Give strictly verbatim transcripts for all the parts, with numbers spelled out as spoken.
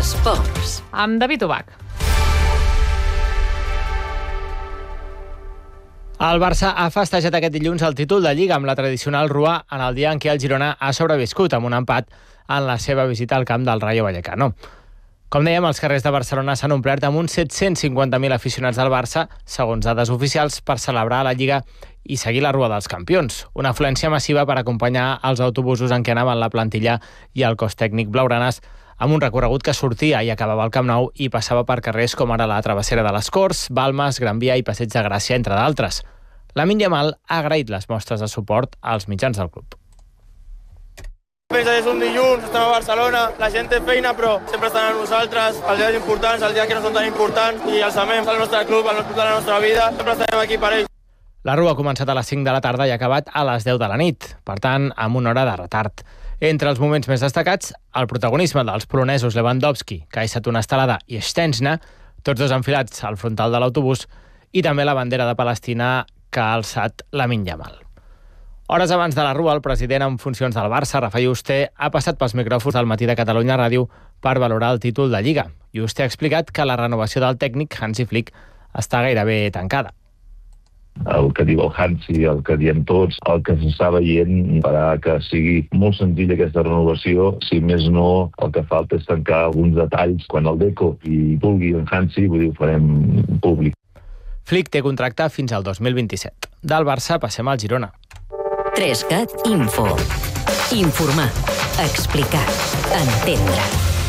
Esports. Amb David Ubach. El Barça ha festejat aquest dilluns el títol de Lliga amb la tradicional rua en el dia en què el Girona ha sobreviscut amb un empat en la seva visita al camp del Rayo Vallecano. Com dèiem, els carrers de Barcelona s'han omplert amb uns set-cents cinquanta mil aficionats del Barça, segons dades oficials, per celebrar la Lliga i seguir la rua dels campions. Una afluència massiva per acompanyar els autobusos en què anaven la plantilla i el cos tècnic blaugranes, amb un recorregut que sortia i acabava al Camp Nou i passava per carrers com ara la Travessera de les Corts, Balmes, Gran Via i Passeig de Gràcia, entre d'altres. Lamine Yamal ha agraït les mostres de suport als mitjans del club. Pensa que és un dilluns, estem a Barcelona, la gent té feina, però sempre estan amb nosaltres, els dies importants, els dies que no són tan importants, i els amem al nostre club, al club de la nostra vida, sempre estarem aquí per ells. La rua ha començat a les cinc de la tarda i ha acabat a les deu de la nit, per tant, amb una hora de retard. Entre els moments més destacats, el protagonisme dels polonesos Lewandowski, Kaisat una estelada i Szczęsny, tots dos enfilats al frontal de l'autobús, i també la bandera de Palestina que ha alçat Lamine Yamal. Hores abans de la rua, el president en funcions del Barça, Rafael Yuste, ha passat pels micròfons del Matí de Catalunya Ràdio per valorar el títol de Lliga. Yuste ha explicat que la renovació del tècnic Hansi Flick està gairebé tancada. El que diu el Hansi, el que diem tots, el que s'està veient farà que sigui molt senzilla aquesta renovació. Si més no, el que falta és tancar alguns detalls. Quan el Deco i vulgui en Hansi, vull dir, ho farem públic. Flick té contracte fins al dos mil vint-i-set. Del Barça passem al Girona. Trescat Info. Informar, explicar, entendre.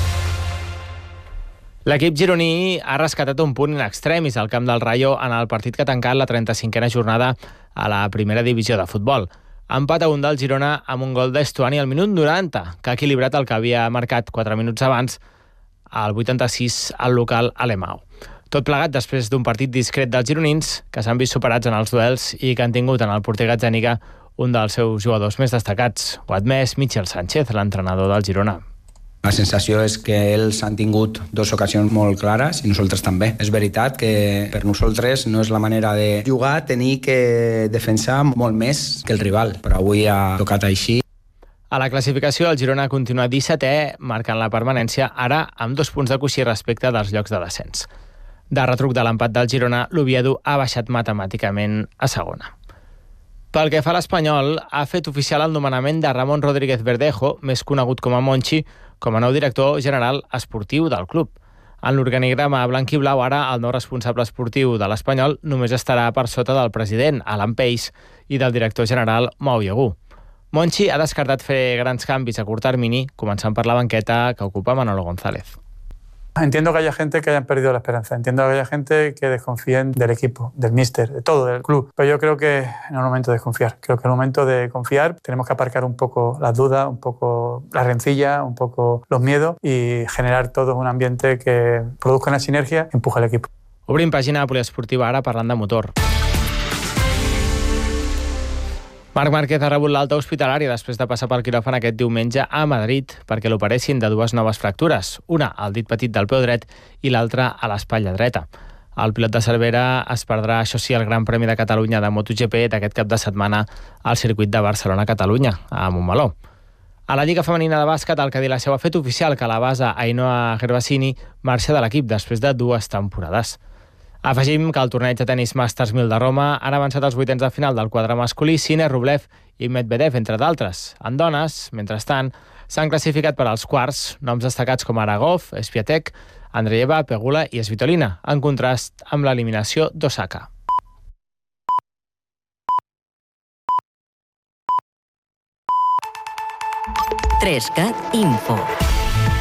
L'equip gironí ha rescatat un punt in extremis al camp del Rayo en el partit que ha tancat la trenta-cinquena jornada a la primera divisió de futbol. Empat a un del Girona amb un gol d'Estuani al minut noranta, que ha equilibrat el que havia marcat quatre minuts abans, al vuitanta-sis, al local Alemão. Tot plegat després d'un partit discret dels gironins, que s'han vist superats en els duels i que han tingut en el porter Gazzaniga un dels seus jugadors més destacats. Ho ha admès Michel Sánchez, l'entrenador del Girona. La sensació és que ells han tingut dues ocasions molt clares i nosaltres també. És veritat que per nosaltres no és la manera de jugar, tenir que defensar molt més que el rival, però avui ha tocat així. A la classificació, el Girona continua dissetè, marcant la permanència, ara amb dos punts de coixí respecte dels llocs de descens. De retruc de l'empat del Girona, l'Oviedo ha baixat matemàticament a segona. Pel que fa a l'Espanyol, ha fet oficial el nomenament de Ramon Rodríguez Verdejo, més conegut com a Monchi, com a nou director general esportiu del club. En l'organigrama blanc-i-blau, ara el nou responsable esportiu de l'Espanyol només estarà per sota del president, Alan Pace, i del director general, Mau Yegu. Monchi ha descartat fer grans canvis a curt termini, començant per la banqueta que ocupa Manolo González. Entiendo que haya gente que haya perdido la esperanza, entiendo que haya gente que desconfíe del equipo, del míster, de todo, del club. Pero yo creo que no es el momento de desconfiar. Creo que es el momento de confiar. Tenemos que aparcar un poco las dudas, un poco la rencilla, un poco los miedos y generar todo un ambiente que produzca una sinergia y empuje al equipo. Obrim pàgina poliesportiva ara parlant de motor. Marc Márquez ha rebut l'alta hospitalària després de passar pel quiròfan aquest diumenge a Madrid perquè l'operessin de dues noves fractures, una al dit petit del peu dret i l'altra a l'espatlla dreta. El pilot de Cervera es perdrà, això sí, el Gran Premi de Catalunya de MotoGP d'aquest cap de setmana al circuit de Barcelona-Catalunya, a Montmeló. A la Lliga Femenina de Bàsquet, el Cadillac ha fet oficial que la base Ainhoa Gervasini marxa de l'equip després de dues temporades. Afegim que el torneig de tenis Masters mil de Roma han avançat als vuitens de final del quadre masculí Sinner, Rublev i Medvedev, entre d'altres. En dones, mentrestant, s'han classificat per als quarts noms destacats com Aragov, Swiatek, Andreeva, Pegula i Svitolina, en contrast amb l'eliminació d'Osaka. Trescat Info.